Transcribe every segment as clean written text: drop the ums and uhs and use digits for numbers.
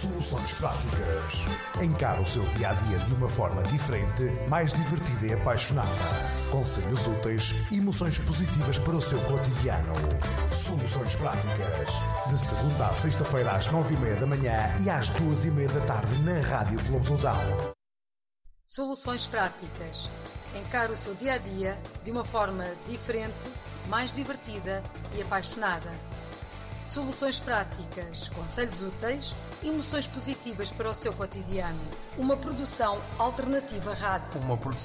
Soluções práticas. Encara o seu dia-a-dia de uma forma diferente, mais divertida e apaixonada. Conselhos úteis e emoções positivas para o seu cotidiano. Soluções práticas. De segunda à sexta-feira às 9h30 da manhã e às 2h30 da tarde na Rádio Clube do Dão. Soluções práticas. Encare o seu dia-a-dia de uma forma diferente, mais divertida e apaixonada. Soluções práticas, conselhos úteis e emoções positivas para o seu cotidiano. Uma produção alternativa rádio.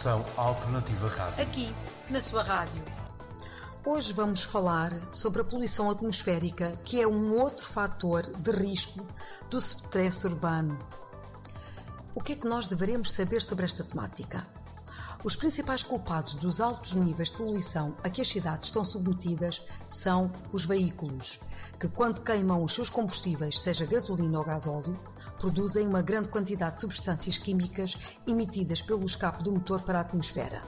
Aqui, na sua rádio. Hoje vamos falar sobre a poluição atmosférica, que é um outro fator de risco do stress urbano. O que é que nós deveremos saber sobre esta temática? Os principais culpados dos altos níveis de poluição a que as cidades estão submetidas são os veículos, que quando queimam os seus combustíveis, seja gasolina ou gasóleo, produzem uma grande quantidade de substâncias químicas emitidas pelo escape do motor para a atmosfera.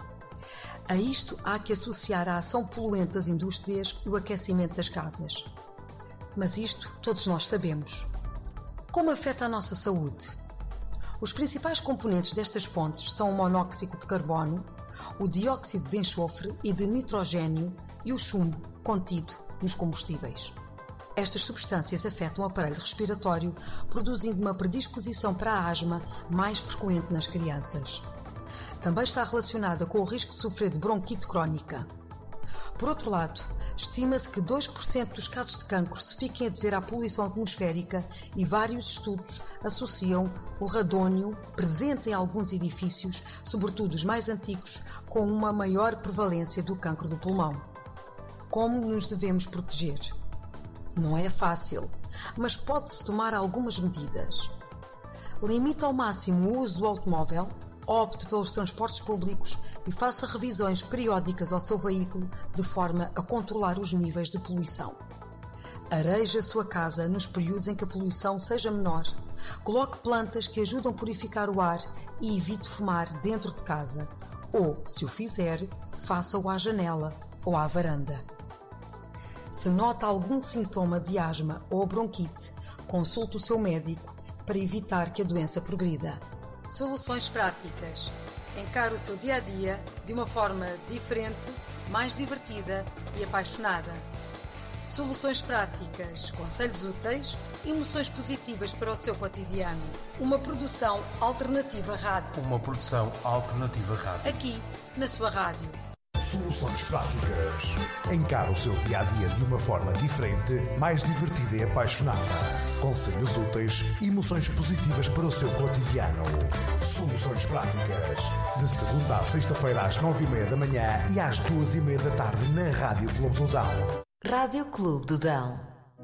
A isto há que associar a ação poluente das indústrias e o aquecimento das casas. Mas isto todos nós sabemos. Como afeta a nossa saúde? Os principais componentes destas fontes são o monóxido de carbono, o dióxido de enxofre e de nitrogênio e o chumbo contido nos combustíveis. Estas substâncias afetam o aparelho respiratório, produzindo uma predisposição para a asma mais frequente nas crianças. Também está relacionada com o risco de sofrer de bronquite crónica. Por outro lado, estima-se que 2% dos casos de cancro se fiquem a dever à poluição atmosférica e vários estudos associam o radônio presente em alguns edifícios, sobretudo os mais antigos, com uma maior prevalência do cancro do pulmão. Como nos devemos proteger? Não é fácil, mas pode-se tomar algumas medidas. Limite ao máximo o uso do automóvel, opte pelos transportes públicos e faça revisões periódicas ao seu veículo de forma a controlar os níveis de poluição. Areje a sua casa nos períodos em que a poluição seja menor. Coloque plantas que ajudam a purificar o ar e evite fumar dentro de casa. Ou, se o fizer, faça-o à janela ou à varanda. Se nota algum sintoma de asma ou bronquite, consulte o seu médico para evitar que a doença progrida. Soluções práticas. Encare o seu dia-a-dia de uma forma diferente, mais divertida e apaixonada. Soluções práticas, conselhos úteis e emoções positivas para o seu cotidiano. Uma produção alternativa rádio. Aqui, na sua rádio. Soluções práticas. Encara o seu dia-a-dia de uma forma diferente, mais divertida e apaixonada. Conselhos úteis e emoções positivas para o seu cotidiano. Soluções práticas. De segunda à sexta-feira às 9h30 da manhã e às 2h30 da tarde na Rádio Clube do Dão. Rádio Clube do Dão.